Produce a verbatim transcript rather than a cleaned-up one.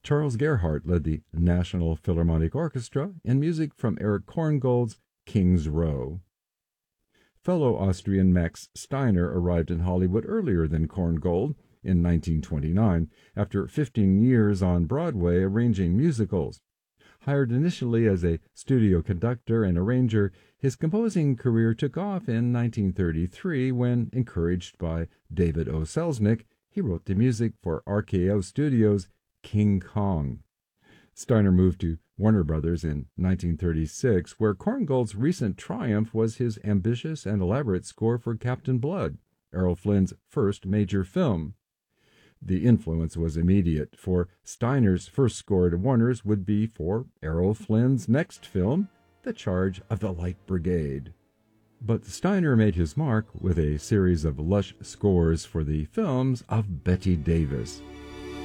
Charles Gerhardt led the National Philharmonic Orchestra in music from Erich Korngold's King's Row. Fellow Austrian Max Steiner arrived in Hollywood earlier than Korngold, in nineteen twenty-nine, after fifteen years on Broadway arranging musicals. Hired initially as a studio conductor and arranger, his composing career took off in nineteen thirty-three when, encouraged by David O. Selznick, he wrote the music for R K O Studios' King Kong. Steiner moved to Warner Brothers in nineteen thirty-six, where Korngold's recent triumph was his ambitious and elaborate score for Captain Blood, Errol Flynn's first major film. The influence was immediate, for Steiner's first score to Warner's would be for Errol Flynn's next film, The Charge of the Light Brigade. But Steiner made his mark with a series of lush scores for the films of Bette Davis.